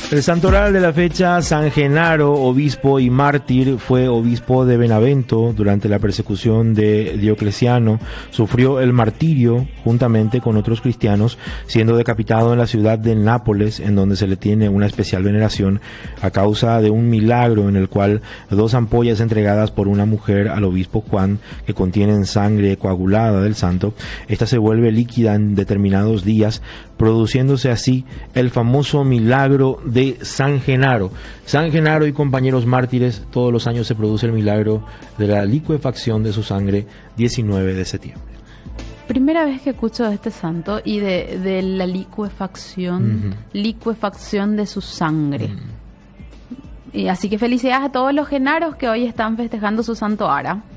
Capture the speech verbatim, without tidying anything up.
El santoral de la fecha: San Genaro, obispo y mártir, fue obispo de Benavento durante la persecución de Diocleciano. Sufrió el martirio juntamente con otros cristianos, siendo decapitado en la ciudad de Nápoles, en donde se le tiene una especial veneración a causa de un milagro en el cual dos ampollas entregadas por una mujer al obispo Juan, que contienen sangre coagulada del santo, esta se vuelve líquida en determinados días, produciéndose así el famoso milagro de San Genaro. San Genaro y compañeros mártires, todos los años se produce el milagro de la licuefacción de su sangre, diecinueve de septiembre. Primera vez que escucho de este santo y de, de la licuefacción, uh-huh. licuefacción de su sangre. Uh-huh. Y así que felicidades a todos los genaros que hoy están festejando su santo ara.